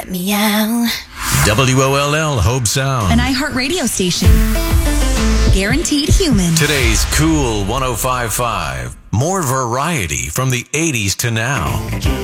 Meow. WOLL Hope Sound. An iHeartRadio station. Guaranteed human. Today's Cool 105.5. More variety from the 80s to now.